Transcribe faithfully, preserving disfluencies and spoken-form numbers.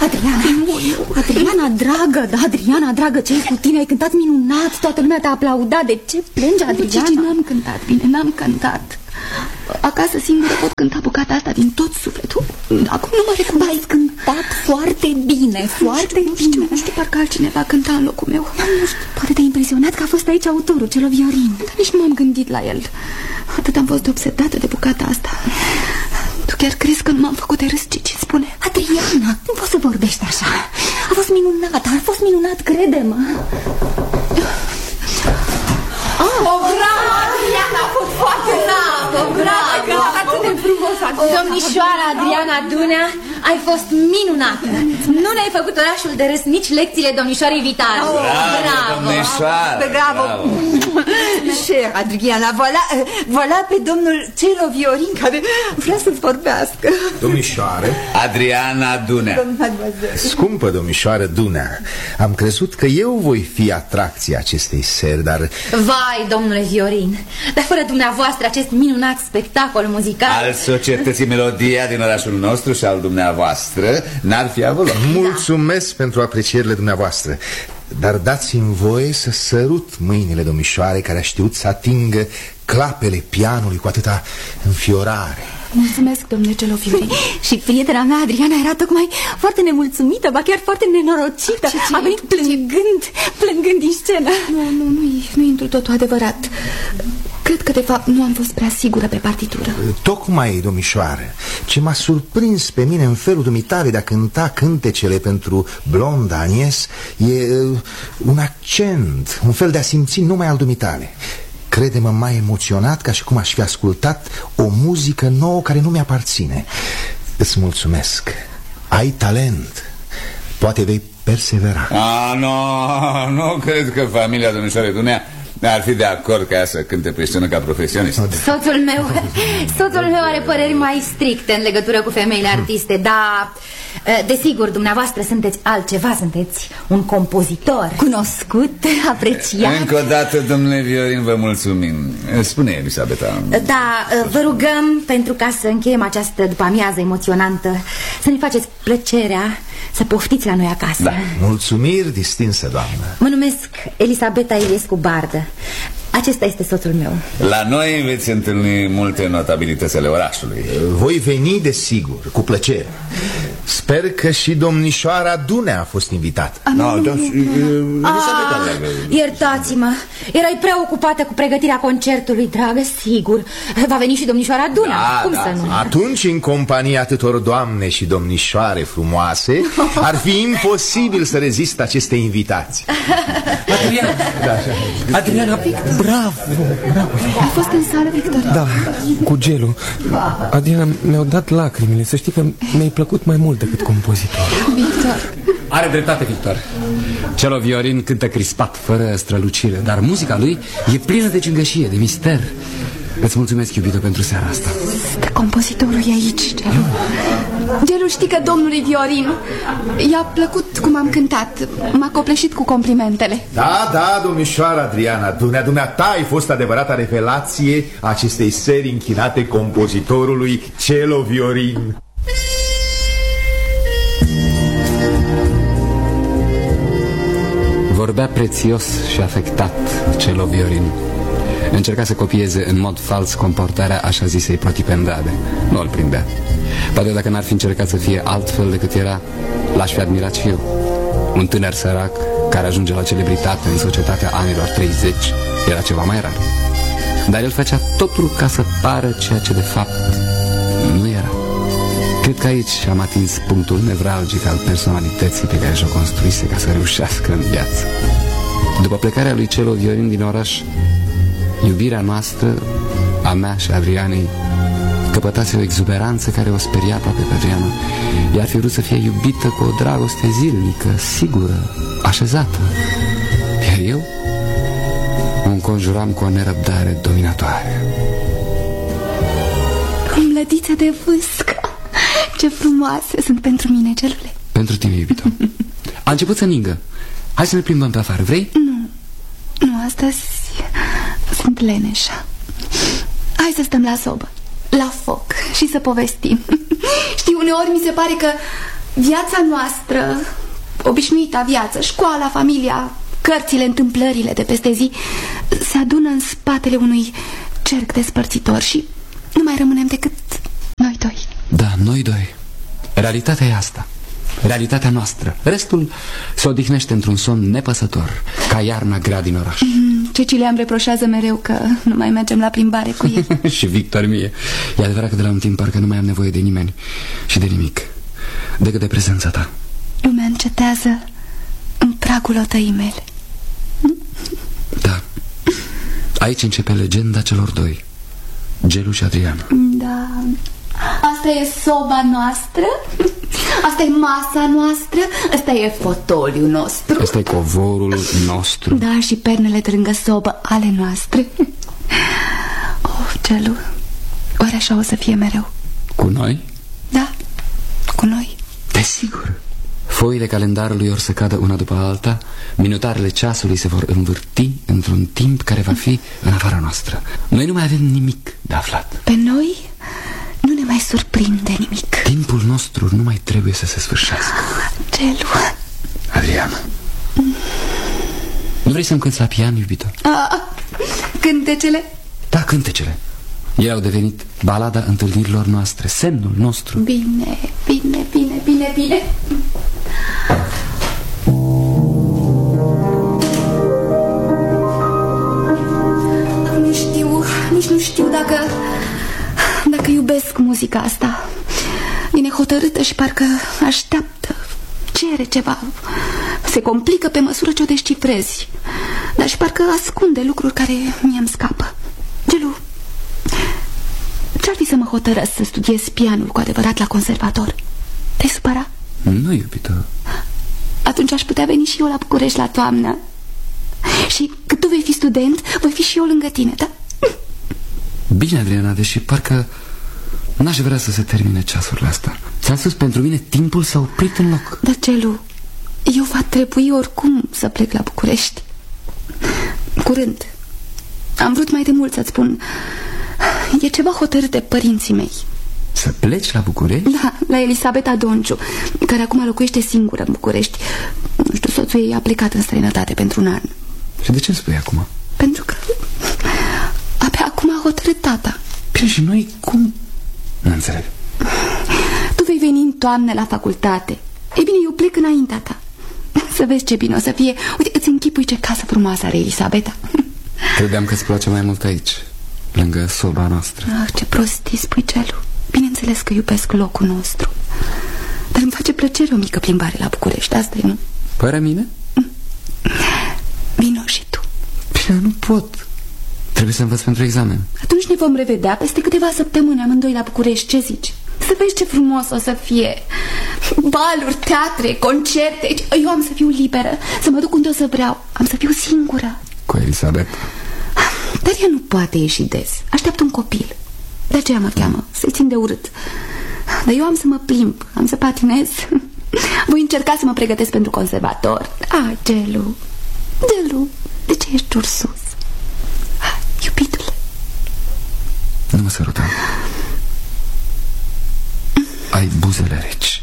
Adriana, Adriana, dragă, da, Adriana, dragă, ce-i cu tine? Ai cântat minunat, toată lumea te-a aplaudat. De ce plângi, Adriana? Cici, n-am cântat bine, n-am cântat. Acasă singură pot cânta bucata asta din tot sufletul. Acum nu mă recunosc. Ai cântat foarte bine, foarte nu bine. știu, nu știu, parcă altcineva cânta în locul meu. Nu știu, poate te-a impresionat că a fost aici autorul, Cielo Viorin. Dar nici nu m-am gândit la el. Atât am fost obsedată de bucata asta. Tu chiar crezi că nu m-am făcut de râs, Cici? Spune. Adriana, nu poți să vorbești așa. A fost minunat, a fost minunat, crede-mă. O bravo, Adriana, a fost foarte bravo, bravo. Atât de frumos. Domnișoara Adriana Dunea, ai fost minunată. Nu ne-ai făcut orașul de râs, nici lecțiile domnișoarei Vitale. Oh, bravo, domnișoară. Bravo. Cher Adriana, voilà, voilà pe domnul Cielo Viorin care vrea să-ți vorbească. Domnișoară Adriana Dunea. Scumpă domnișoară Dunea, am crezut că eu voi fi atracția acestei seri, dar... Vai, domnule Viorin, dar fără dumneavoastră acest minunat spectacol muzical al societății Melodia din orașul nostru și al dumneavoastră n-ar fi avut loc. Mulțumesc da. pentru aprecierile dumneavoastră, dar dați-mi voie să sărut mâinile domnișoarei care a știut să atingă clapele pianului cu atâta înfiorare. Mulțumesc, domnule Cielo Viorin. Și prietena mea, Adriana, era tocmai foarte nemulțumită, ba chiar foarte nenorocită. Ce, ce, a venit plângând, plângând din scenă. Nu, nu, nu-i nu întru totul adevărat. Cred că, de fapt, nu am fost prea sigură pe partitură. Tocmai, domnișoară, ce m-a surprins pe mine în felul dumitale de a cânta cântecele pentru Blonda Agnes e uh, un accent, un fel de a simți numai al dumitale. Crede-mă, mai emoționat ca și cum aș fi ascultat o muzică nouă care nu mi-aparține. Îți mulțumesc. Ai talent. Poate vei persevera. Ah, nu, nu cred că familia domnișoarei Dunea ar fi de acord ca ea să cânte pe scenă ca profesionist. Soțul meu, soțul meu are păreri mai stricte în legătură cu femeile artiste. Dar, desigur, dumneavoastră sunteți altceva. Sunteți un compozitor cunoscut, apreciat. Încă o dată, domnule Viorin, vă mulțumim. Spune, Elisabeta. Da, vă rugăm, pentru ca să încheiem această după-amiază emoționantă, să ne faceți plăcerea să poftiți la noi acasă. Da, mulțumiri, distinsă doamnă. Mă numesc Elisabeta Iliescu Bardă. Acesta este soțul meu. La noi veți întâlni multe notabilități ale orașului. Voi veni, desigur, cu plăcere. Sper că și domnișoara Dunea a fost invitată. No, da, iertați-mă, erai prea ocupată cu pregătirea concertului, dragă, sigur. Va veni și domnișoara Dunea, da, cum da. să nu? Atunci, în compania atâtor doamne și domnișoare frumoase, ar fi imposibil să rezist aceste invitații. Adriana, da, Adriana, bravo, bravo. Ai fost în sală, Victor? Da, cu gelul. Adriana, mi-au dat lacrimile. Să știi că mi-ai plăcut mai mult decât compozitor. Victor. Are dreptate, Victor. Cielo Viorin cântă crispat, fără strălucire, dar muzica lui e plină de gingășie, de mister. Îți mulțumesc, iubito, pentru seara asta. Stă compozitorul e aici, Gelu. Gelu, știi că domnului Viorin i-a plăcut cum am cântat. M-a copleșit cu complimentele. Da, da, domnișoara Adriana Dunea, dumneata ai fost adevărata revelație a acestei serii închinate compozitorului Cielo Viorin. Vorbea prețios și afectat Cielo Viorin. Încerca să copieze în mod fals comportarea așa zisei protipendade. Nu îl prindea. Poate dacă n-ar fi încercat să fie altfel decât era, l-aș fi admirat și eu. Un tânăr sărac care ajunge la celebritate în societatea anilor treizeci era ceva mai rar. Dar el făcea totul ca să pară ceea ce de fapt nu era. Cred că aici am atins punctul nevralgic al personalității pe care și-o construise ca să reușească în viață. După plecarea lui Cielo Viorin din oraș, iubirea noastră, a mea și a Adrianei, căpătase o exuberanță care o speria aproape pe Adriana. Ea ar fi vrut să fie iubită cu o dragoste zilnică, sigură, așezată. Iar eu o înconjuram cu o nerăbdare dominatoare. Mlădițe de vâsc, ce frumoase sunt pentru mine, Celule. Pentru tine, iubito. A început să ningă. Hai să ne plimbăm pe afară, vrei? Nu, nu, astăzi sunt leneșa. Hai să stăm la sobă, la foc și să povestim. Știi, uneori mi se pare că Viața noastră, obișnuita viață, școala, familia, cărțile, întâmplările de peste zi, se adună în spatele unui cerc despărțitor și nu mai rămânem decât noi doi. Da, noi doi. Realitatea e asta, realitatea noastră. Restul se odihnește într-un somn nepăsător, ca iarna grea din oraș. mm, Cecilia îmi reproșează mereu că nu mai mergem la plimbare cu el. Și Victor mie. E adevărat că de la un timp parcă nu mai am nevoie de nimeni și de nimic, decât de prezența ta. Lumea încetează în pragul otăii mele. Da. Aici începe legenda celor doi, Gelu și Adriana. Da. Asta e soba noastră, asta e masa noastră, asta e fotoliul nostru. Asta e covorul nostru. Da, și pernele de lângă sobă ale noastre. Oh, Gelu, oare așa o să fie mereu? Cu noi? Da, cu noi. Desigur. Foile calendarului or să cadă una după alta, minutarele ceasului se vor învârti într-un timp care va fi în afara noastră. Noi nu mai avem nimic de aflat. Pe noi nu ne mai surprinde nimic. Timpul nostru nu mai trebuie să se sfârșească. Gelu. Adriana, mm. nu vrei să-mi cânti la pian, iubito? Ah, cântecele? Da, cântecele. Ele au devenit balada întâlnirilor noastre, semnul nostru. Bine, bine, bine, bine, bine. Nu știu, nici nu știu dacă Dacă iubesc muzica asta. E nehotărâtă și parcă așteaptă, cere ceva. Se complică pe măsură ce o descifrezi, dar și parcă ascunde lucruri care mie îmi scapă. Gelu, ce-ar fi să mă hotărăsc să studiez pianul cu adevărat la conservator? Te-ai supăra? Nu, iubito. Atunci aș putea veni și eu la București la toamnă. Și cât tu vei fi student, voi fi și eu lângă tine, da? Bine, Adriana, deși parcă n-aș vrea să se termine ceasurile astea. Ți-am spus, pentru mine timpul s-a oprit în loc. Dar, Gelu, eu va trebui oricum să plec la București curând. Am vrut mai de mult să-ți spun. E ceva hotărât de părinții mei. Să pleci la București? Da, la Elisabeta Donciu, care acum locuiește singură în București. Nu știu, soțul ei a plecat în străinătate pentru un an. Și de ce îmi spui acum? Pentru că abia acum a hotărât tata. Bine, și noi cum? Nu înțeleg. Tu vei veni în toamnă la facultate. Ei bine, eu plec înaintea ta. Să vezi ce bine o să fie. Uite, îți închipui ce casă frumoasă are Elisabeta. Credeam că îți place mai mult aici, lângă soba noastră. Ah, ce prostii spui, Gelu. Bineînțeles că iubesc locul nostru, dar îmi face plăcere o mică plimbare la București. Asta e, nu? Fără mine? Vino și tu. Bine, nu pot. Trebuie să învăț pentru examen. Atunci ne vom revedea peste câteva săptămâni amândoi la București. Ce zici? Să vezi ce frumos o să fie. Baluri, teatre, concerte. Eu am să fiu liberă, să mă duc unde o să vreau. Am să fiu singură. Cu Elisabeta. Dar ea nu poate ieși des. Așteaptă un copil. De aceea mă cheamă, să-i țin de urât. Dar eu am să mă plimb, am să patinez. Voi încerca să mă pregătesc pentru conservator. Ah, Gelu, Gelu, de ce ești ursus? Ah, iubitule. Nu mă săruta. Ai buzele reci.